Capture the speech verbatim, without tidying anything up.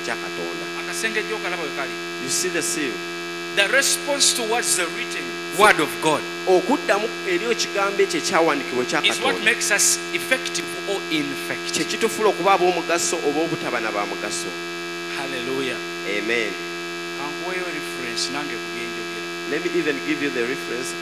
ekya Katonda. Akasengejja okalaba we kali. You see the seal? The response towards the written word of God Okuddamu eri ekigambo ekyo ekyawandiikibwa ekya is what Katonda makes us effective or ineffective. kye kitufuula okuba ab'omugaso oba obutaba na ba mugaso. Hallelujah. Amen. Kankuweeyo reference nange ku byenjogera. Let me even give you the reference